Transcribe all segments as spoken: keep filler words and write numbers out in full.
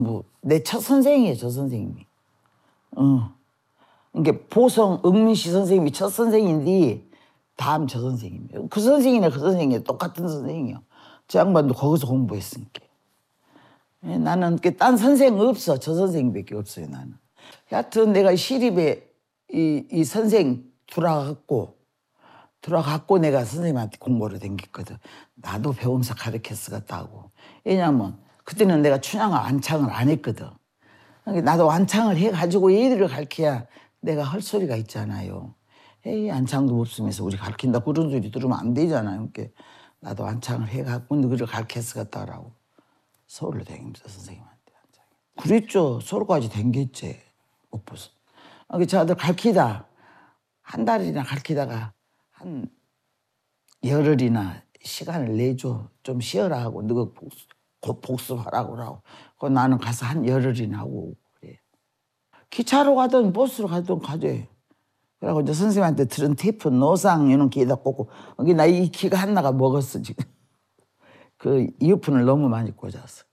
뭐 내 첫 선생이에요, 저 선생님이. 어. 그러니까 보성 응민씨 선생님이 첫 선생인데 다음 저 선생님이에요. 그 선생이나 그 선생이 똑같은 선생이요. 저 양반도 거기서 공부했으니까. 나는 딴 선생 없어. 저 선생님밖에 없어요, 나는. 하여튼 내가 시립에 이, 이 선생 들어갔고 들어갔고 내가 선생님한테 공부를 댕겼거든. 나도 배우면서 가르쳤으겠다 하고. 왜냐면 그때는 내가 춘향을 완창을 안 했거든. 그러니까 나도 완창을 해가지고 얘들을 가르쳐야 내가 할 소리가 있잖아요. 에이, 완창도 없으면서 우리 가르친다 그런 소리 들으면 안 되잖아요. 그러니까 나도 완창을 해갖고 너희를 가르쳤으겠다라고 서울로 다니면서 선생님한테 완창. 그랬죠. 서울까지 댕겼지. 못 벗어. 그러니까 저들 가르치다 한 달이나 가르치다가 한 열흘이나 시간을 내줘. 좀 쉬어라 하고 너가 복수, 곧 복습하라고 하고. 그 나는 가서 한 열흘이나 하고 그래. 기차로 가든 버스로 가든 가재. 그래갖고 이제 선생님한테 들은 테이프 노상 이런 귀에다 꽂고 여기 나 이 귀가 하나가 먹었어 지금. 그 이어폰을 너무 많이 꽂았어.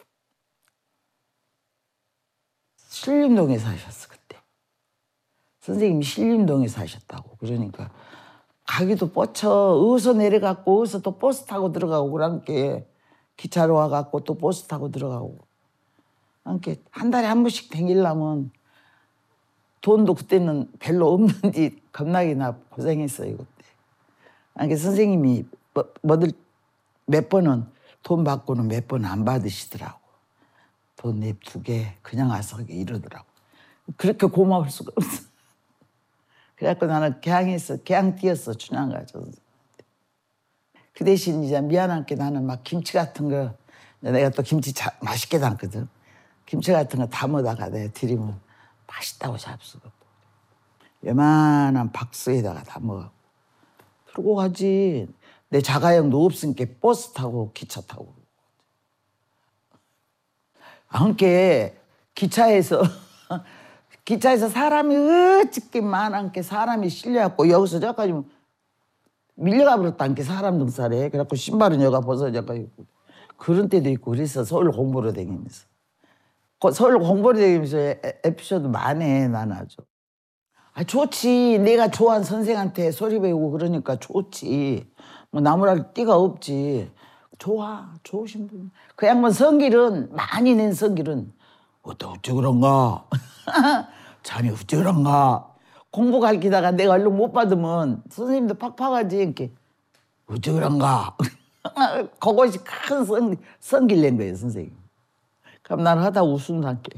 신림동에 사셨어 그때. 선생님이 신림동에 사셨다고. 그러니까 가기도 뻗쳐. 어디서 내려갖고 어디서 또 버스 타고 들어가고 그러니까 기차로 와갖고 또 버스 타고 들어가고. 그러니까 한 달에 한 번씩 댕기려면 돈도 그때는 별로 없는데 겁나게나 고생했어요 그때. 그러니까 선생님이 뭐, 뭐들 몇 번은 돈 받고는 몇 번 안 받으시더라고. 돈 냅두게 그냥 와서 이러더라고. 그렇게 고마울 수가 없어. 그래갖고 나는 개항했어. 개항 뛰었어. 춘향 가서. 그 대신 이제 미안한 게 나는 막 김치 같은 거 내가 또 김치 자, 맛있게 담거든. 김치 같은 거 담아다가 내가 드리면 맛있다고 잡수고. 요만한 박스에다가 담아. 들고 가지. 내 자가용도 없으니까 버스 타고 기차 타고. 함께 기차에서 기차에서 사람이 어찌게 많은 게 사람이 실려갖고 여기서 저까지 밀려가 버렸다는 게 사람 등살에. 그래갖고 신발은 여가 벗어져가지고 그런 때도 있고 그래서 서울 공부를 다니면서 서울 공부를 다니면서 에피소드 많네 나는 아주. 아 좋지. 내가 좋아하는 선생한테 소리 배우고 그러니까 좋지. 뭐 나무랄 띠가 없지. 좋아. 좋으신 분. 그 양반 성길은 많이 낸 성길은 어떠 어째 그런가. 자네 어째 그런가. 공부 가르치다가 내가 얼른 못 받으면 선생님도 팍팍하지. 이렇게 어째 그런가. 그것이 큰 성, 성길 낸 거예요 선생님. 그럼 나는 하다 웃음을 게.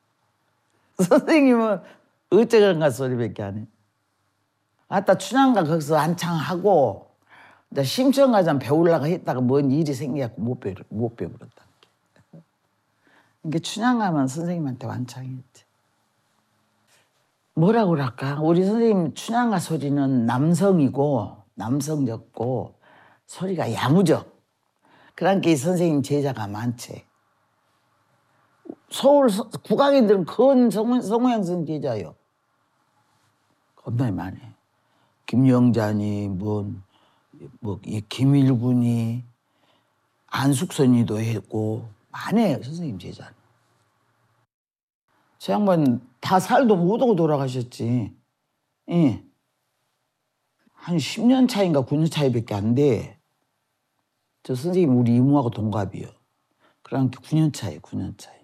선생님은 어째 그런가 소리밖에 안 해. 아따 춘향가 거기서 한창 하고 이제 심청가전 배우려고 했다가 뭔 일이 생겨갖고 못 배우 못 배우랬다. 이게 춘향가면 선생님한테 완창했지. 뭐라고 그럴까? 우리 선생님 춘향가 소리는 남성이고 남성적고 소리가 야무적. 그러니까 이 선생님 제자가 많지. 서울 국악인들은 큰 성우양성 제자요. 겁나게 많아. 김영자니 뭔 뭐 김일군이 안숙선이도 했고 많아요 선생님 제자는. 저 양반 다 살도 못하고 돌아가셨지. 예. 한 십 년 차인가 구 년 차이밖에 안 돼. 저 선생님 우리 이모하고 동갑이요. 그러니까 구 년 차이 구 년 차이.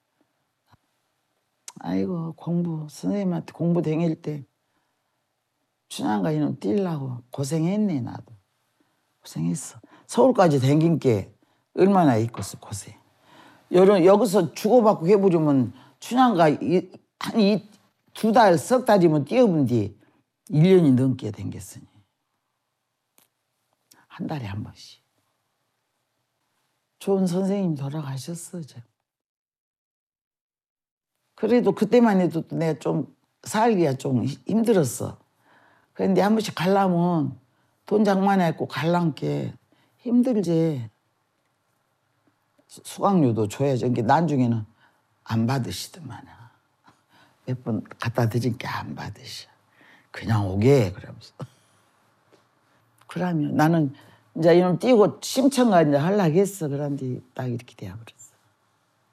아이고 공부 선생님한테 공부 다닐 때 춘향가 이놈 뛸라고 고생했네 나도. 고생했어. 서울까지 댕긴 게 얼마나 있겠어 고생. 여러, 여기서 주고받고 해보려면 춘향가 한 이 두 달 석 달이면 뛰어본 뒤 일 년이 넘게 댕겼으니. 한 달에 한 번씩. 좋은 선생님 돌아가셨어. 저. 그래도 그때만 해도 내가 좀 살기가 좀 힘들었어. 그런데 한 번씩 가려면 돈 장만했고 갈랑게 힘들지. 수강료도 줘야지. 나중에는 안 받으시더만. 몇 번 갖다 드리니까 안 받으셔. 그냥 오게 그러면서. 그러면 나는 이제 이놈 띄고 심청가 이제 하려고 했어. 그런데 딱 이렇게 되어버렸어.